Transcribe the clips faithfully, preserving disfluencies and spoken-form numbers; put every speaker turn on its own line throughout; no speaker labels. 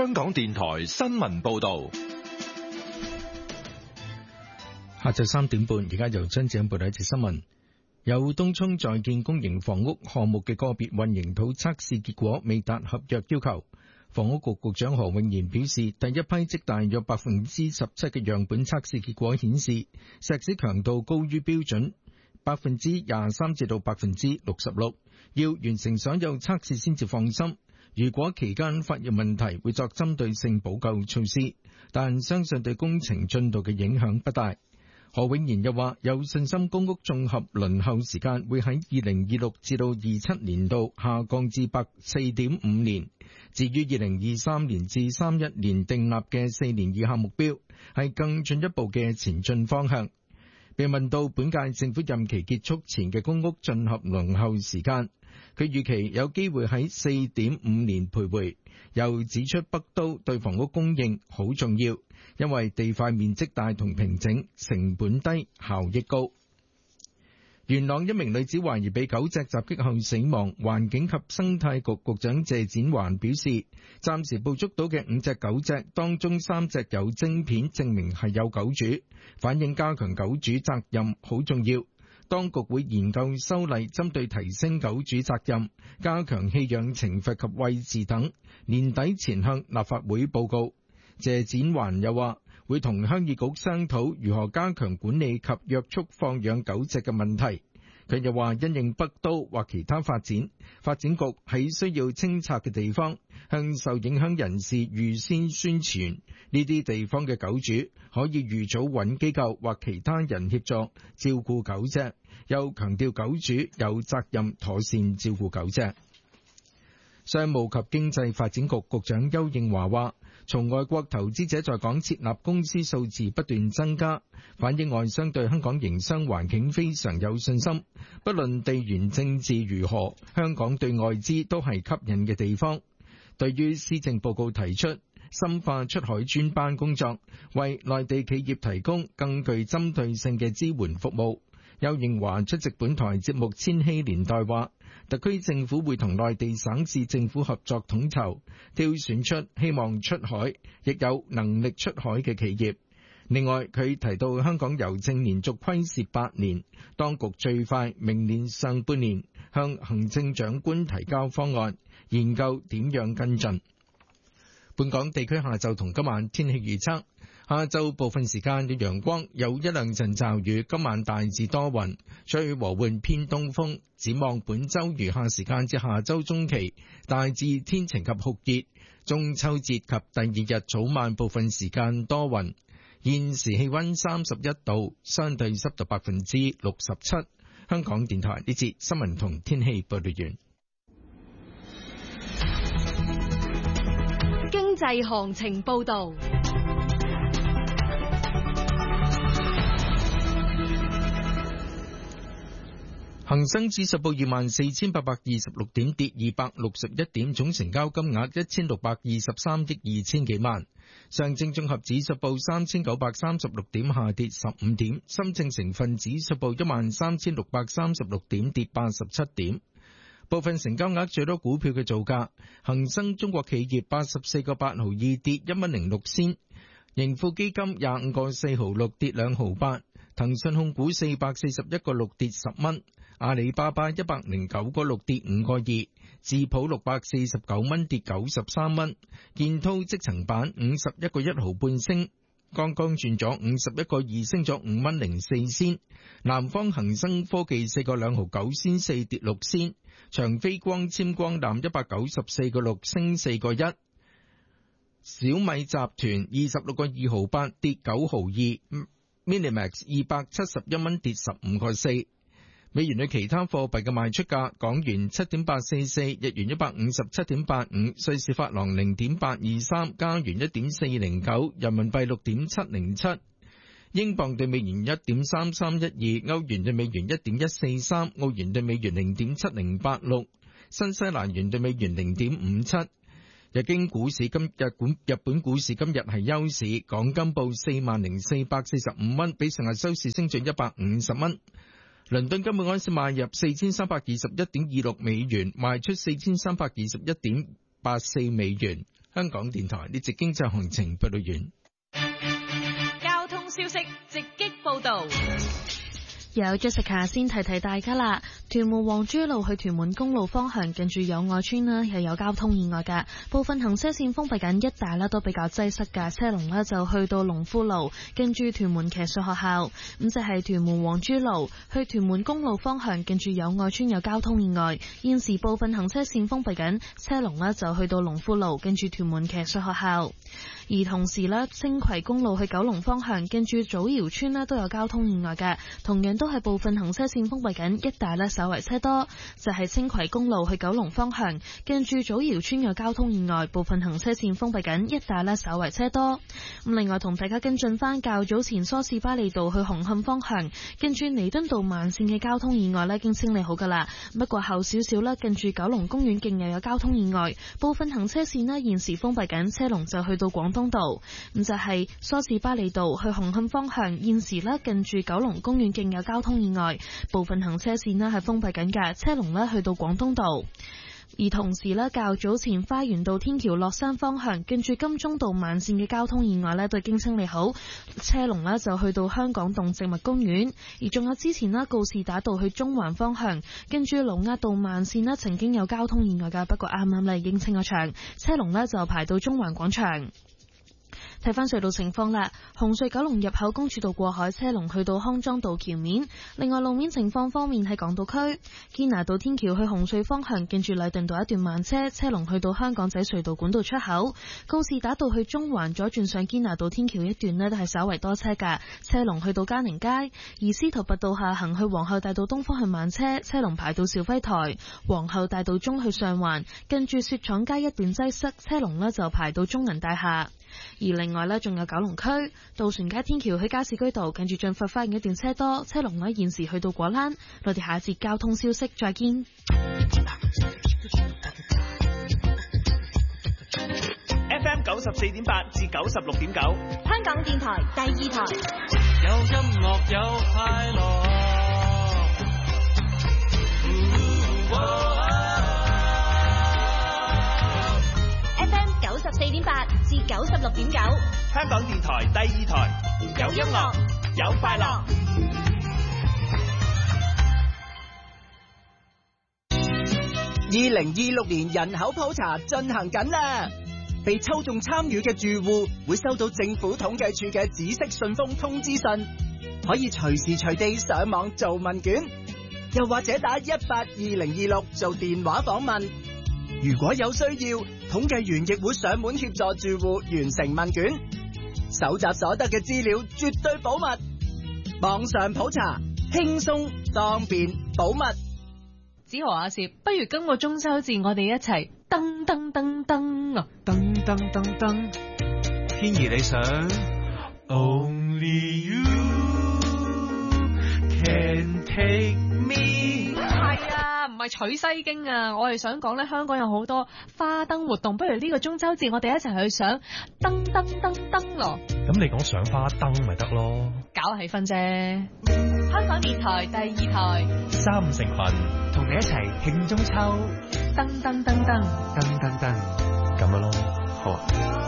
香港電台新聞報道。
下晝三點半，而家由張子欣報道一節新聞。有東涌在建公營房屋項目嘅個別混凝土測試結果未達合約要求。房屋局局長何永賢表示，第一批即大約百分之十七嘅樣本測試結果顯示，石屎強度高於標準百分之廿三至到百分之六十六，要完成所有測試先至放心。如果期間發現問題，會作針對性補救措施，但相信對工程進度嘅影響不大。何永賢又話，有信心公屋綜合輪候時間會喺二零二六至到二七年度下降至四點五年。至於二零二三年至三一年訂立嘅四年以下目標，係更進一步嘅前進方向。被問到本屆政府任期結束前嘅公屋綜合輪候時間，佢預期有機會喺四點五年徘徊，又指出北都對房屋供應好重要，因為地塊面積大同平整，成本低，效益高。元朗一名女子懷疑被狗隻襲擊後死亡，環境及生態局局長謝展寰表示，暫時捕捉到嘅五隻狗隻當中三隻有晶片，證明係有狗主，反映加強狗主責任好重要。當局會研究修例，針對提升狗主責任、加強棄養懲罰及餵飼等，年底前向立法會報告。謝展寰又話，會同鄉議局商討如何加強管理及約束放養狗隻嘅問題。佢又話，因應北都或其他發展，發展局喺需要清拆嘅地方，向受影響人士預先宣傳，呢啲地方嘅狗主可以預早揾機構或其他人協助照顧狗隻，又強調狗主有責任妥善照顧狗隻。商務及經濟發展局局長邱應華話，從外國投資者在港設立公司數字不斷增加，反映外商對香港營商環境非常有信心。不論地緣政治如何，香港對外資都係吸引嘅地方。對於施政報告提出深化出海專班工作，為內地企業提供更具針對性嘅支援服務，邱應華出席本台節目《千禧年代》話，特區政府會同內地省市政府合作統籌，挑選出希望出海亦有能力出海嘅企業。另外，佢提到香港郵政連續虧蝕八年，當局最快明年上半年向行政長官提交方案，研究點樣跟進。本港地區下晝同今晚天氣預測，下晝部分時間有陽光，有一兩陣驟雨，今晚大致多雲，吹和緩偏東風。展望本週餘下時間至下週中期，大致天晴及酷熱，中秋節及第二日早晚部分時間多雲。現時氣溫三十一度，相對濕度百分之六十七。香港電台呢節新聞同天氣報道完。
經濟行情報道。
恒生指數報二萬四千八百二十六點，跌二百六十一點，總成交金額一千六百二十三億二千幾萬。上證綜合指數報三千九百三十六點，下跌十五點。深證成分指數報一萬三千六百三十六點，跌八十七點。部分成交額最多股票嘅造價，恒生中國企業八十四個八毫二，跌一蚊零六仙。盈富基金廿五個四毫六，跌兩毫八。騰訊控股四百四十一個六，跌十蚊。阿里巴巴一百零九個六，跌五個二。智普六百四十九蚊，跌九十三蚊。建滔積層板五十一個一毫半升，剛剛轉咗五十一個二，升咗五蚊零四仙。南方恒生科技四個兩毫九仙四，跌六仙。長飛光纖光纜一百九十四個六，升四個一。小米集團二十六個二毫八，跌九毫二。Minimax 二百七十一蚊，跌十五個四。美元對其他貨幣嘅賣出價：港元七點八四四，日元一百五十七點八五，瑞士法郎零點八二三，加元一點四零九，人民幣六點七零七，英鎊對美元一點三三一二，歐元對美元一點一四三，澳元對美元零點七零八六，新西蘭元對美元零點五七。日經股市今日本日本股市今日係休市，港金報四萬零四百四十五蚊，比上日收市升漲一百五十蚊。倫敦金每盎司買入四千三百二十一點二六美元，賣出四千三百二十一點八四美元。 香港電台呢節經濟行情報道完。
交通消息直擊報道。
有 Jessica 先提提大家啦，屯門黃珠路去屯門公路方向近住友愛村啦，又有交通意外嘅，部分行車線封閉緊，一帶啦都比較擠塞嘅，車龍呢就去到龍富路近住屯門騎術學校。咁就係屯門黃珠路去屯門公路方向近住友愛村有交通意外，現時部分行車線封閉緊，車龍呢就去到龍富路近住屯門騎術學校。而同時呢，青葵公路去九龍方向近住祖堯村呢都有交通意外嘅，同樣都係部分行車線封閉緊，一帶呢稍為車多。就係青葵公路去九龍方向近住祖堯村有交通意外，部分行車線封閉緊，一帶呢稍為車多。咁另外同大家跟進翻較早前梳士巴利道去紅磡方向近住彌敦道慢線嘅交通意外呢已經清理好噶啦，不過後少少呢近住九龍公園徑又有交通意外，部分行車線呢現時封閉緊，車龍就去到廣東道。咁就係梳士巴利道去紅磡方向現時呢近住九龍公園徑有交通意外，部分行車線呢係封閉緊嘅，車龍呢去到廣東道。而同時呢，較早前花園道天橋落山方向近住金鐘道慢線嘅交通意外呢都已經清理好，車龍呢就去到香港動植物公園。而仲有之前呢，告士打道去中環方向跟住盧押道慢線呢曾經有交通意外㗎，不過啱啱呢已經清咗場，車龍呢就排到中環廣場。睇翻隧道情況啦，紅隧九龍入口公主道過海車龍去到康莊道橋面。另外路面情況方面，喺港島區堅拿道天橋去紅隧方向近住禮頓道一段慢車，車龍去到香港仔隧道管道出口。告士打道去中環左轉上堅拿道天橋一段呢都係稍為多車㗎，車龍去到嘉寧街。而司徒拔道下行去皇后大道東方向慢車，車龍排到兆輝台。皇后大道中去上環近住雪廠街一段擠塞，車龍呢就排到中銀大廈。而另外呢，仲有九龍區渡船街天橋去加士居道近住駿發花園一段車多，車龍呢現時去到果欄。我哋下一節交通消息再見。
F M 九十四點八至九十六點九，
香港電台第二台。
有音樂有快樂。
F M 九十四點八至九十六點九，
香港電台第二台，有音樂有快樂。
二零二六年人口普查進行緊啦，被抽中參與嘅住戶會收到政府統計處嘅紫色信封通知信，可以隨時隨地上網做問卷，又或者打一八二零二六做電話訪問。如果有需要，統計員亦會上門協助住戶完成問卷，搜集所得嘅資料絕對保密。網上普查輕鬆方便保密。
子豪阿攝，不如今個中秋節我哋一齊噔噔噔噔啊！
噔噔噔噔，天兒你想 Only you can take me。
係啊，唔係取西經啊，我係想講咧，香港有好多花燈活動，不如呢個中秋節我哋一齊去上噔噔噔噔咯。
咁你講上花燈咪得咯，
搞氣氛啫。香港電台第二台，
三五成群，同你一齊慶中秋，
噔噔噔噔
噔噔噔，咁樣咯，好啊。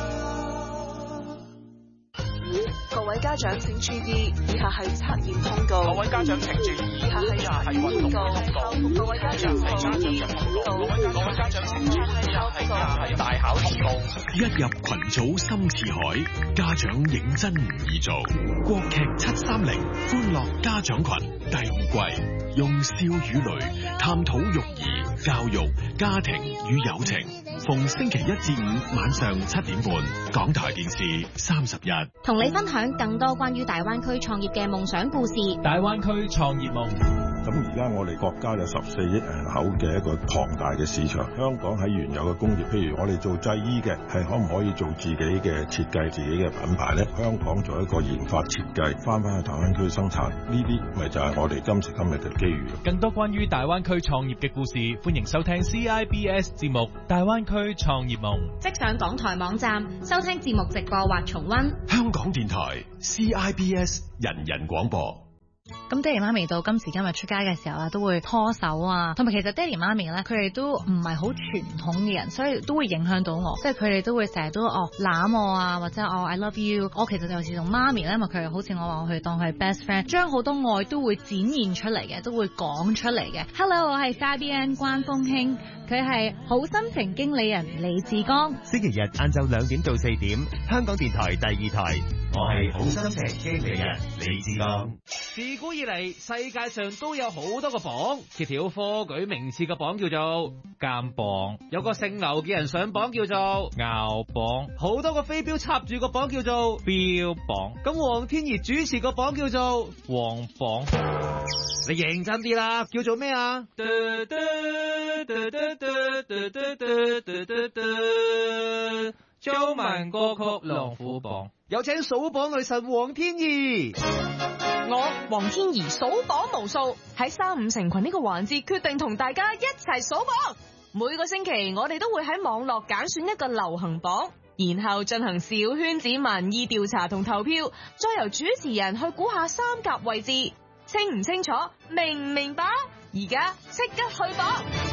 各位家長請注意，以下係測驗通告。
各位家長請注意，
以下係測驗通告。各位家長請注意，各位家長請注意，以下係大考通告。
一入群組深似海，家長認真唔易做。國劇七三零歡樂家長群第五季，用笑與淚探討育兒、教育、家庭與友情。逢星期一至五晚上七點半，港台電視三十一，
同你分享更多關於大灣區創業嘅夢想故事。
大灣區創業夢。
咁而家我哋國家有十四億人口嘅一個龐大嘅市場，香港喺原有嘅工業，譬如我哋做製衣嘅，係可唔可以做自己嘅設計、自己嘅品牌呢？香港做一個研發設計，翻返去大灣區生產，呢啲咪就係我哋今時今日嘅機遇。
更多關於大灣區創業嘅故事，歡迎收聽 C I B S 節目《大灣區創業夢》，
即上港台網站收聽節目直播或重溫。
香港電台 C I B S 人人廣播。
咁爹哋媽咪到今時今日出街嘅時候啊，都會拖手啊，同埋其實爹哋媽咪咧，佢哋都唔係好傳統嘅人，所以都會影響到我，即係佢哋都會成日都哦攬我啊，或者哦 I love you。我其實有時同媽咪咧，因為佢好似我話我去當佢 best friend， 將好多愛都會展現出嚟嘅，都會講出嚟嘅。Hello， 我係 Fabian 關風興，佢係好心情經理人李志剛。
星期日晏晝兩點到四點，香港電台第二台，我係好心情經理人李志剛。
自古以嚟，世界上都有好多個榜，揭曉科舉名次嘅榜叫做監榜，有個姓牛嘅人上榜叫做牛榜，好多個飛鏢插住個榜叫做標榜，咁黃天怡主持個榜叫做黃榜。你認真啲啦，叫做咩啊？中文歌曲龍虎榜，有請數榜女神黃天怡。
我黃天怡數榜無數，喺三五成群呢個環節決定同大家一齊數榜。每個星期我哋都會喺網絡揀選一個流行榜，然後進行小圈子民意調查同投票，再由主持人去估下三甲位置。清唔清楚？明唔明白？而家即刻去榜！